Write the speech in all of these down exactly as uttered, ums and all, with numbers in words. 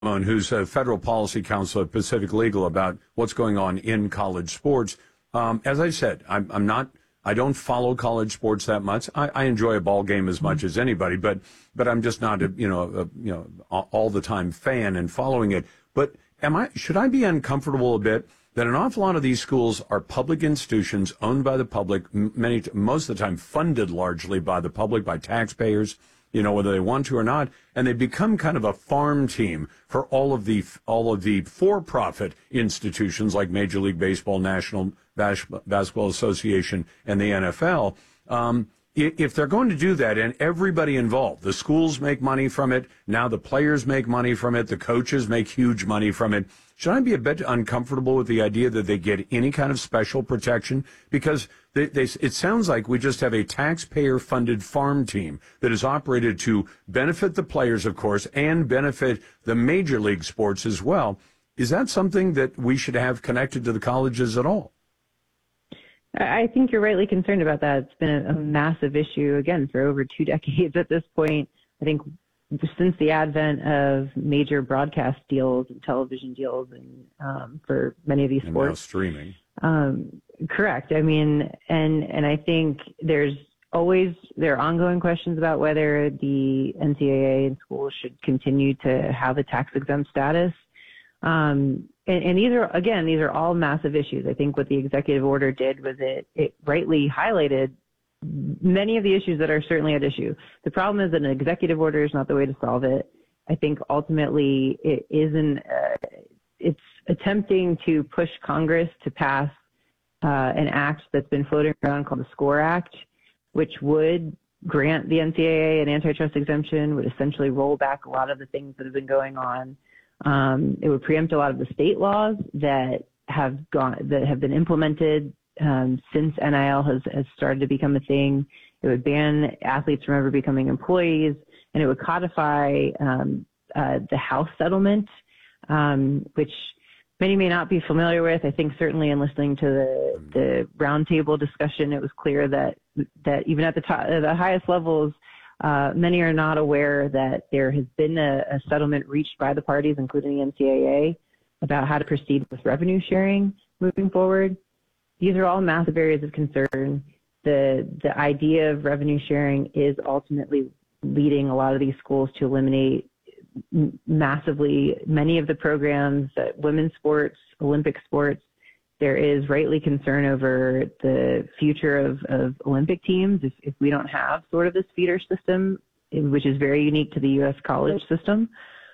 who's a federal policy counsel at Pacific Legal, about what's going on in college sports. Um, as I said, I'm, I'm not, I don't follow college sports that much. I, I enjoy a ball game as much as anybody, but, but I'm just not a, you know, a, you know, all the time fan and following it. But am I, should I be uncomfortable a bit that an awful lot of these schools are public institutions owned by the public, many, most of the time funded largely by the public, by taxpayers, you know, whether they want to or not, and they become kind of a farm team for all of the all of the for-profit institutions like Major League Baseball, National Bas- Basketball Association, and the N F L. Um, if they're going to do that, and everybody involved, the schools make money from it, now the players make money from it, the coaches make huge money from it, should I be a bit uncomfortable with the idea that they get any kind of special protection? Because they, they, it sounds like we just have a taxpayer-funded farm team that is operated to benefit the players, of course, and benefit the major league sports as well. Is that something that we should have connected to the colleges at all? I think you're rightly concerned about that. It's been a, a massive issue, again, for over two decades at this point. I think since the advent of major broadcast deals and television deals and um, for many of these and sports. Now streaming. Um, correct. I mean, and, and I think there's always, there are ongoing questions about whether the N C double A and schools should continue to have a tax exempt status. Um, and, and these are, again, these are all massive issues. I think what the executive order did was it, it rightly highlighted many of the issues that are certainly at issue. The problem is that an executive order is not the way to solve it. I think ultimately it isn't, uh, it's attempting to push Congress to pass uh, an act that's been floating around called the SCORE Act, which would grant the N C double A an antitrust exemption, would essentially roll back a lot of the things that have been going on. Um, it would preempt a lot of the state laws that have gone, that have been implemented um, since N I L has, has started to become a thing. It would ban athletes from ever becoming employees, and it would codify um, uh, the House settlement, um, which many may not be familiar with. I think certainly in listening to the, the roundtable discussion, it was clear that that even at the top, the highest levels, Uh, many are not aware that there has been a, a settlement reached by the parties, including the N C double A, about how to proceed with revenue sharing moving forward. These are all massive areas of concern. The, the idea of revenue sharing is ultimately leading a lot of these schools to eliminate massively many of the programs, that women's sports, Olympic sports. There is rightly concern over the future of, of Olympic teams if, if we don't have sort of this feeder system, which is very unique to the U S college system.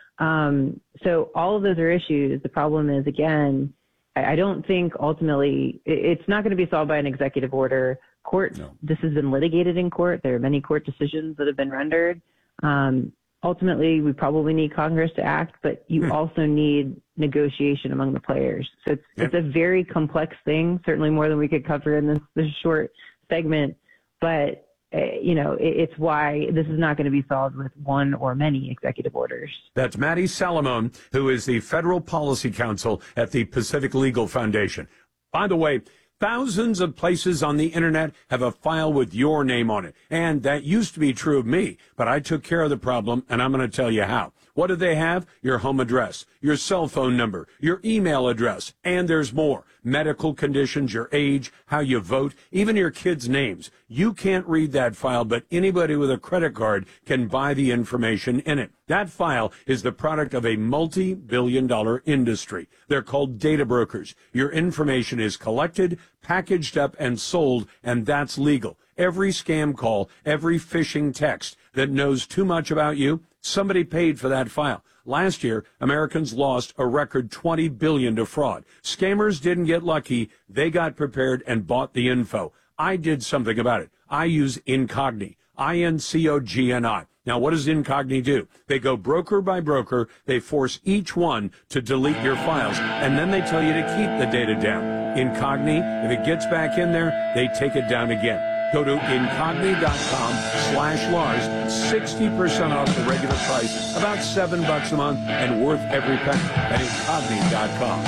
Um, so all of those are issues. The problem is, again, I, I don't think ultimately it, it's not going to be solved by an executive order. Court, no. This has been litigated in court. There are many court decisions that have been rendered. Um, Ultimately, we probably need Congress to act, but you hmm. also need negotiation among the players. So it's yep. it's a very complex thing, certainly more than we could cover in this, this short segment. But, uh, you know, it, it's why this is not going to be solved with one or many executive orders. That's Maddie Salamone, who is the Federal Policy Counsel at the Pacific Legal Foundation. By the way, thousands of places on the internet have a file with your name on it. And that used to be true of me, but I took care of the problem, and I'm going to tell you how. What do they have? Your home address, your cell phone number, your email address, and there's more. Medical conditions, your age, how you vote, even your kids' names. You can't read that file, but anybody with a credit card can buy the information in it. That file is the product of a multi-billion dollar industry. They're called data brokers. Your information is collected, packaged up, and sold, and that's legal. Every scam call, every phishing text that knows too much about you, somebody paid for that file. Last year, Americans lost a record twenty billion dollars to fraud. Scammers didn't get lucky. They got prepared and bought the info. I did something about it. I use Incogni, I N C O G N I. Now, what does Incogni do? They go broker by broker. They force each one to delete your files, and then they tell you to keep the data down. Incogni, if it gets back in there, they take it down again. Go to incogni.com slash Lars, sixty percent off the regular price, about seven bucks a month, and worth every penny at incogni dot com.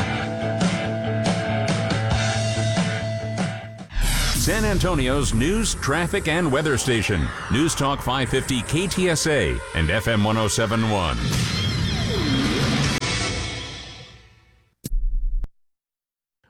San Antonio's news, traffic, and weather station. News Talk five fifty K T S A and F M one oh seven point one.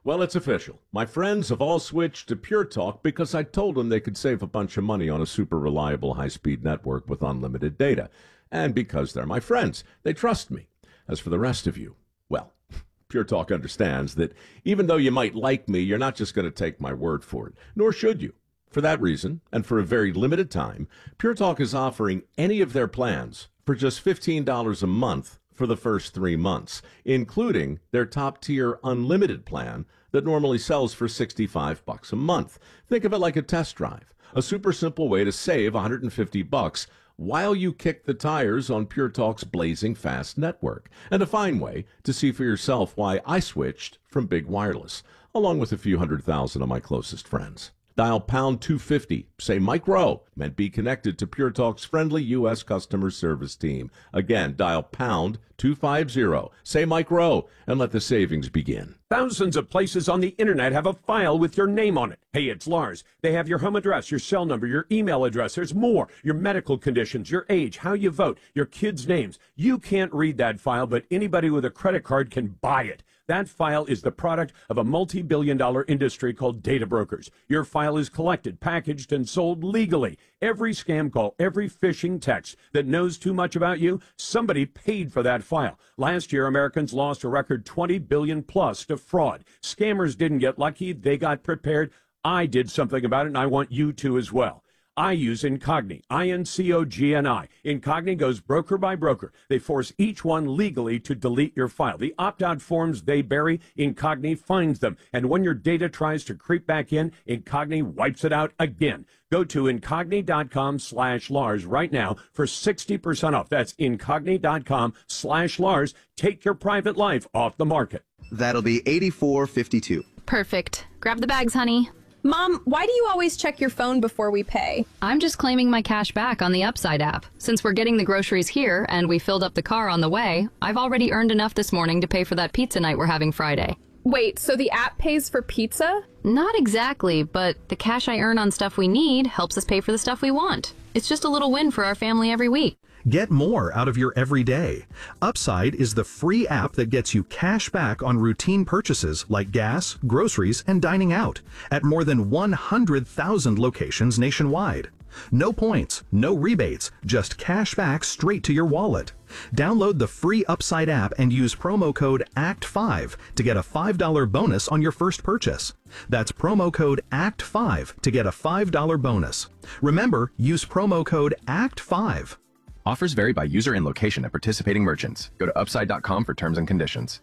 Well, it's official. My friends have all switched to Pure Talk because I told them they could save a bunch of money on a super reliable high-speed network with unlimited data. And because they're my friends, they trust me. As for the rest of you, well, Pure Talk understands that even though you might like me, you're not just going to take my word for it, nor should you. For that reason, and for a very limited time, Pure Talk is offering any of their plans for just fifteen dollars a month for the first three months, including their top-tier unlimited plan that normally sells for sixty-five bucks a month. Think of it like a test drive, a super simple way to save one hundred fifty bucks while you kick the tires on Pure Talk's blazing fast network, and a fine way to see for yourself why I switched from Big Wireless, along with a few hundred thousand of my closest friends. Dial pound two fifty, say Mike Rowe, and be connected to Pure Talk's friendly U S customer service team. Again, dial pound two fifty, say Mike Rowe, and let the savings begin. Thousands of places on the internet have a file with your name on it. Hey, it's Lars. They have your home address, your cell number, your email address. There's more. Your medical conditions, your age, how you vote, your kids' names. You can't read that file, but anybody with a credit card can buy it. That file is the product of a multi-billion dollar industry called data brokers. Your file is collected, packaged, and sold legally. Every scam call, every phishing text that knows too much about you, somebody paid for that file. Last year, Americans lost a record twenty billion dollars plus to fraud. Scammers didn't get lucky. They got prepared. I did something about it, and I want you to as well. I use Incogni, I N C O G N I. Incogni goes broker by broker. They force each one legally to delete your file. The opt-out forms they bury, Incogni finds them. And when your data tries to creep back in, Incogni wipes it out again. Go to Incogni.com slash Lars right now for sixty percent off. That's Incogni.com slash Lars. Take your private life off the market. That'll be eighty-four fifty-two. Perfect. Grab the bags, honey. Mom, why do you always check your phone before we pay? I'm just claiming my cash back on the Upside app. Since we're getting the groceries here and we filled up the car on the way, I've already earned enough this morning to pay for that pizza night we're having Friday. Wait, so the app pays for pizza? Not exactly, but the cash I earn on stuff we need helps us pay for the stuff we want. It's just a little win for our family every week. Get more out of your everyday. Upside is the free app that gets you cash back on routine purchases like gas, groceries, and dining out at more than one hundred thousand locations nationwide. No points, no rebates, just cash back straight to your wallet. Download the free Upside app and use promo code A C T five to get a five dollar bonus on your first purchase. That's promo code A C T five to get a five dollar bonus. Remember, use promo code A C T five. Offers vary by user and location at participating merchants. Go to upside dot com for terms and conditions.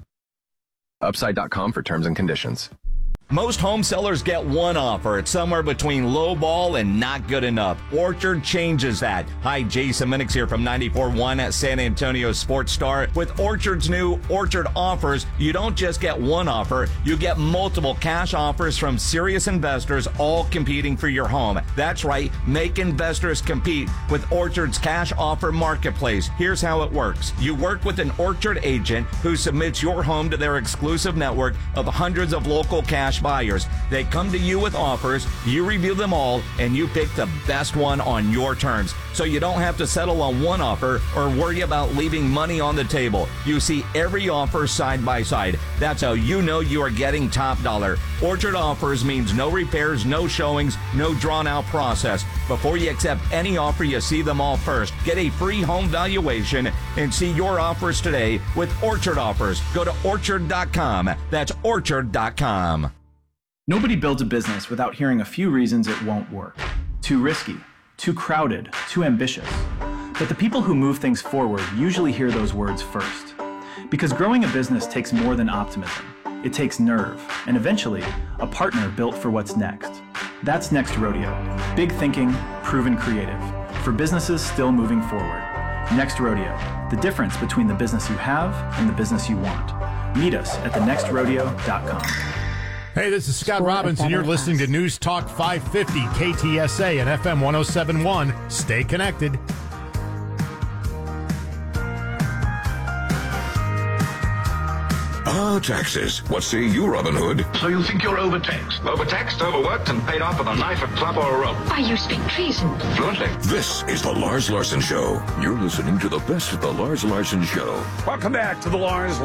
upside dot com for terms and conditions. Most home sellers get one offer. It's somewhere between low ball and not good enough. Orchard changes that. Hi, Jason Minix here from ninety-four point one at San Antonio Sports Star. With Orchard's new Orchard offers, you don't just get one offer, you get multiple cash offers from serious investors, all competing for your home. That's right, make investors compete with Orchard's cash offer marketplace. Here's how it works. You work with an Orchard agent who submits your home to their exclusive network of hundreds of local cash buyers. They come to you with offers, you review them all, and you pick the best one on your terms. So you don't have to settle on one offer or worry about leaving money on the table. You see every offer side by side. That's how you know you are getting top dollar. Orchard offers means no repairs, no showings, no drawn out process. Before you accept any offer, you see them all first. Get a free home valuation and see your offers today with Orchard offers. Go to orchard dot com. That's orchard dot com. Nobody builds a business without hearing a few reasons it won't work. Too risky, too crowded, too ambitious. But the people who move things forward usually hear those words first. Because growing a business takes more than optimism. It takes nerve, and eventually, a partner built for what's next. That's Next Rodeo. Big thinking, proven creative. For businesses still moving forward. Next Rodeo. The difference between the business you have and the business you want. Meet us at the next rodeo dot com. Hey, this is Scott Robinson. You're listening to News Talk five fifty K T S A and F M one oh seven point one. Stay connected. Ah, taxes. What say you, Robin Hood? So you think you're overtaxed? Overtaxed, overworked, and paid off with a knife, a club, or a rope? Why, you speak treason. Fluently. This is the Lars Larson Show. You're listening to the best of the Lars Larson Show. Welcome back to the Lars